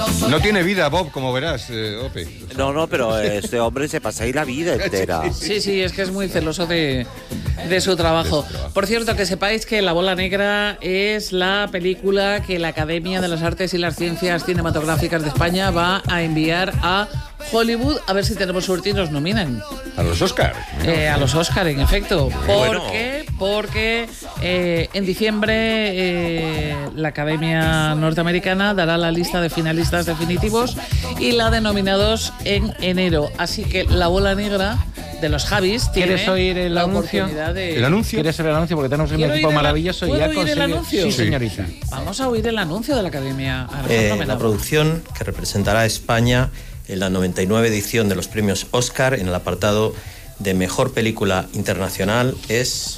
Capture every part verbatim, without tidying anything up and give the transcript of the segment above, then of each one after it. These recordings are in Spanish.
No tiene vida, Bob, como verás, eh, Ope. No, no, pero este hombre se pasa ahí la vida entera. Sí, sí, es que es muy celoso de, de su trabajo. Por cierto, que sepáis que La Bola Negra es la película que la Academia de las Artes y las Ciencias Cinematográficas de España va a enviar a Hollywood, a ver si tenemos suerte y nos nominan. A los Oscars. Eh, a los Oscars, en efecto. ¿Por Bueno. qué? Porque eh, en diciembre eh, la Academia Norteamericana dará la lista de finalistas definitivos y la de nominados en enero. Así que La Bola Negra de los Javis tiene ¿Quieres oír el la anuncio? oportunidad de... ¿El anuncio? ¿Quieres el anuncio? Porque tenemos un ¿Quiero equipo oír el- maravilloso y ¿puedo ya oír el conseguido- anuncio? Sí, Sí. señorita. Vamos a oír el anuncio de la Academia. Alejandro Eh, Menado. la producción que representará a España en la noventa y nueve edición de los premios Oscar en el apartado de Mejor Película Internacional es...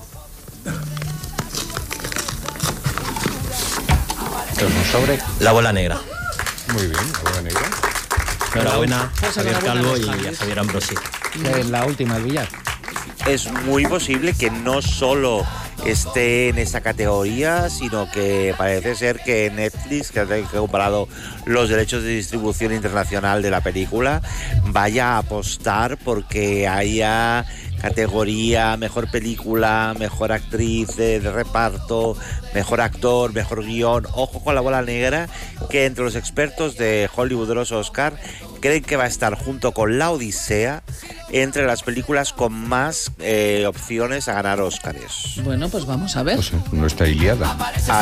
Sobre La Bola Negra. Muy bien, La Bola Negra. Enhorabuena Pues a Javier enhorabuena Calvo a los y a Javis. Javier Ambrosi. eh, la última, el billar. Es muy posible que no solo esté en esta categoría, sino que parece ser que Netflix, que ha comprado los derechos de distribución internacional de la película, vaya a apostar porque haya categoría mejor película, mejor actriz de, de reparto, mejor actor, mejor guión. Ojo con La Bola Negra, que entre los expertos de Hollywood de los Oscar creen que va a estar junto con La Odisea entre las películas con más eh, opciones a ganar Óscares. Bueno, pues vamos a ver. No sé, no está Iliada.